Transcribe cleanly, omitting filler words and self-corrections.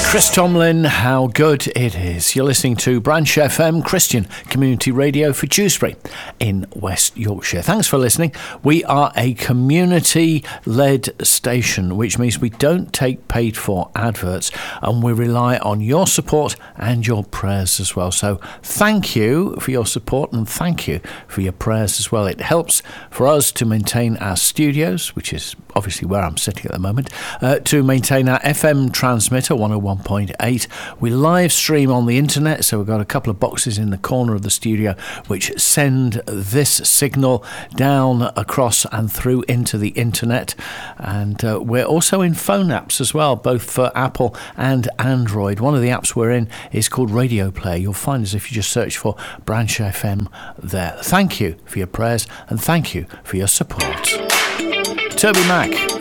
Chris Tomlin, how good it is. You're listening to Branch FM Christian Community Radio for Dewsbury in West Yorkshire. Thanks for listening. We are a community-led station, which means we don't take paid-for adverts, and we rely on your support and your prayers as well. So thank you for your support and thank you for your prayers as well. It helps for us to maintain our studios, which is obviously where I'm sitting at the moment, to maintain our FM transmitter, 101.8. We live stream on the internet, so we've got a couple of boxes in the corner of the studio which send this signal down across and through into the internet. And we're also in phone apps as well, both for Apple and Android. One of the apps we're in is called Radio Player. You'll find us if you just search for Branch FM there. Thank you for your prayers and thank you for your support. Toby Mac.